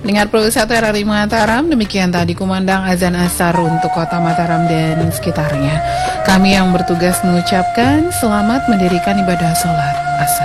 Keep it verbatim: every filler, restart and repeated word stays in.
Dengar Pusat R R I Mataram, demikian tadi kumandang azan asar untuk kota Mataram dan sekitarnya. Kami yang bertugas mengucapkan selamat mendirikan ibadah sholat asar.